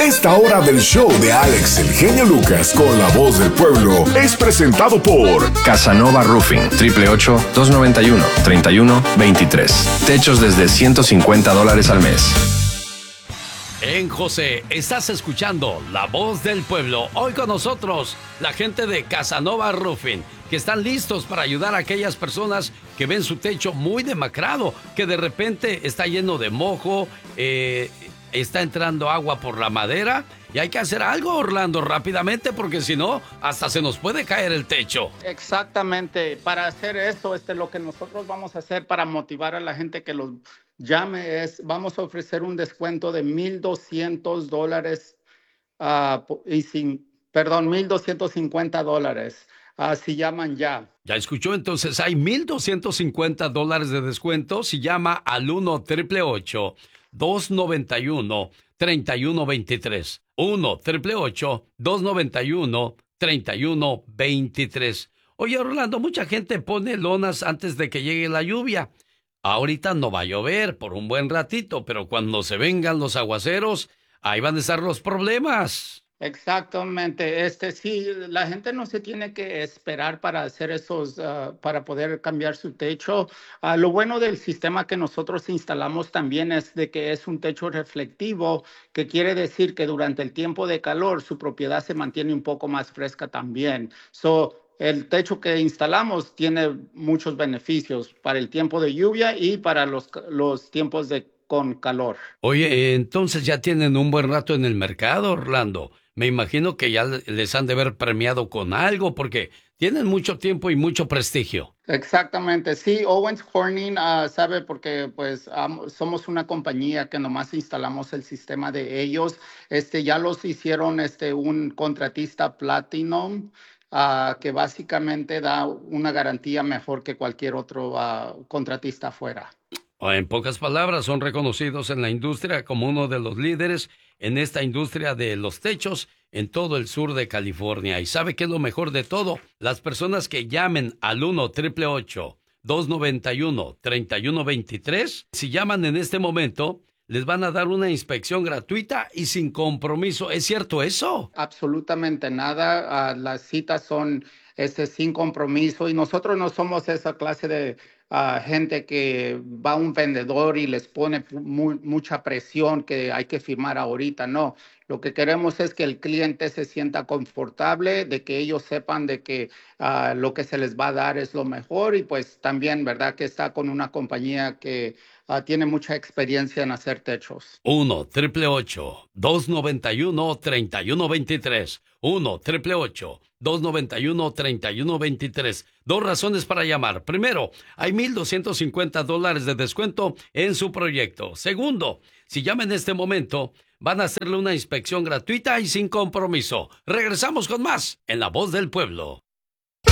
Esta hora del show de Alex el genio Lucas con la voz del pueblo es presentado por Casanova Roofing, 888-291-3123. Techos desde $150 al mes. En José, estás escuchando La Voz del Pueblo. Hoy con nosotros, la gente de Casanova Roofing, que están listos para ayudar a aquellas personas que ven su techo muy demacrado, que de repente está lleno de mojo, está entrando agua por la madera, y hay que hacer algo, Orlando, rápidamente, porque si no, hasta se nos puede caer el techo. Exactamente. Para hacer eso, lo que nosotros vamos a hacer para motivar a la gente que los llame vamos a ofrecer un descuento de $1,200 $1,250 si llaman ya. Ya escuchó, entonces hay $1,250 de descuento si llama al 1-888-291-3123. 1-888-291-3123. Oye, Orlando, mucha gente pone lonas antes de que llegue la lluvia. Ahorita no va a llover por un buen ratito, pero cuando se vengan los aguaceros, ahí van a estar los problemas. Exactamente. Sí, la gente no se tiene que esperar para hacer para poder cambiar su techo. Lo bueno del sistema que nosotros instalamos también es de que es un techo reflectivo, que quiere decir que durante el tiempo de calor su propiedad se mantiene un poco más fresca también. El techo que instalamos tiene muchos beneficios para el tiempo de lluvia y para los tiempos con calor. Oye, entonces ya tienen un buen rato en el mercado, Orlando. Me imagino que ya les han de haber premiado con algo porque tienen mucho tiempo y mucho prestigio. Exactamente, sí, Owens Corning sabe porque pues somos una compañía que nomás instalamos el sistema de ellos. Ya los hicieron un contratista Platinum. Que básicamente da una garantía mejor que cualquier otro contratista afuera. En pocas palabras, son reconocidos en la industria como uno de los líderes en esta industria de los techos en todo el sur de California. ¿Y sabe qué es lo mejor de todo? Las personas que llamen al 1-888-291-3123, si llaman en este momento, les van a dar una inspección gratuita y sin compromiso. ¿Es cierto eso? Absolutamente nada. Las citas son sin compromiso y nosotros no somos esa clase de gente que va a un vendedor y les pone mucha presión que hay que firmar ahorita. No, lo que queremos es que el cliente se sienta confortable, de que ellos sepan de que lo que se les va a dar es lo mejor y pues también, ¿verdad? Que está con una compañía que tiene mucha experiencia en hacer techos. 1-888-291-3123. 1-888-291-3123. Dos razones para llamar. Primero, hay $1,250 de descuento en su proyecto. Segundo, si llama en este momento, van a hacerle una inspección gratuita y sin compromiso. Regresamos con más en La Voz del Pueblo.